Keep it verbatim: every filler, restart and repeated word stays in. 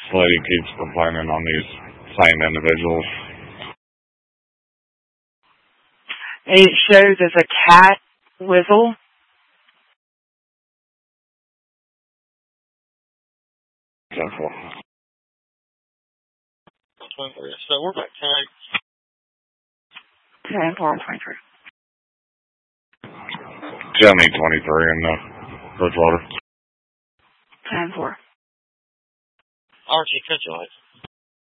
lady keeps complaining on these same individuals. It shows as a cat whistle. Central. So we're back tonight. ten four twenty-three. Jimmy twenty-three in the Bridgewater. ten four. Archie, cut your lights.